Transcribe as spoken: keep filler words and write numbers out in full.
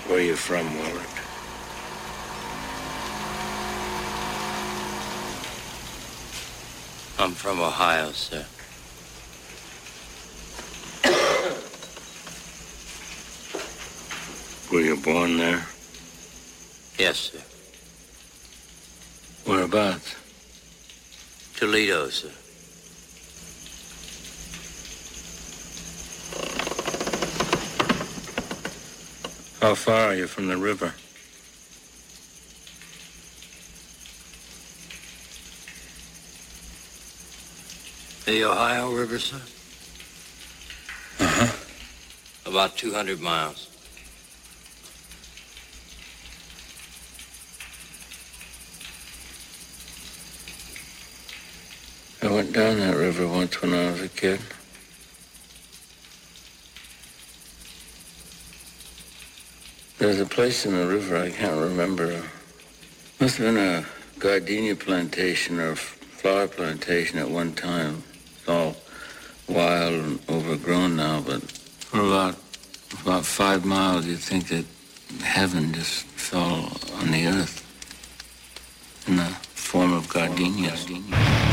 Where are you from, Willard? I'm from Ohio, sir. Were you born there? Yes, sir. Whereabouts? Toledo, sir. How far are you from the river? The Ohio River, sir? Uh-huh. About two hundred miles. I went down that river once when I was a kid. There's a place in the river, I can't remember. Must have been a gardenia plantation or flower plantation at one time. It's all wild and overgrown now, but for about, about five miles you'd think that heaven just fell on the earth in the form of gardenias.